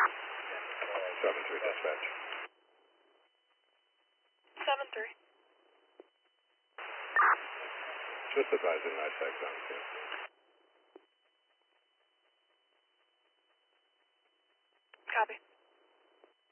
7-3 dispatch. 7-3. Just advising NISAC on scene.